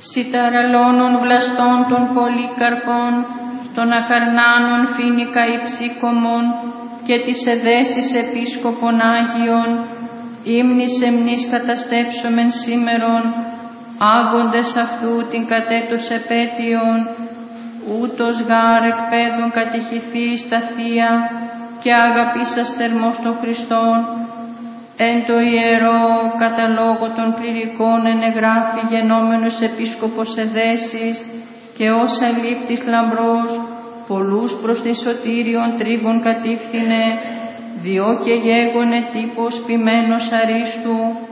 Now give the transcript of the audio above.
Σιταραλώνων βλαστών των πολύκαρπων, των ακαρνάνων φοίνικα υψίκομων και της εδέσης επίσκοπων Άγιων, ύμνης εμνής καταστεύσομεν σήμερον, άγοντες αυτού την κατέτος επέτειον, ούτως γάρ εκπαίδων κατηχηθεί στα Θεία και αγαπήσας θερμός των Χριστών, εν το ιερό καταλόγο των κληρικών ενεγράφει γενόμενος επίσκοπος εδέσης και ως αλήπτης λαμπρός, πολλούς προς τη σωτήριον τρίβων κατήφθηνε, διό και γέγονε τύπος ποιμένος αρίστου,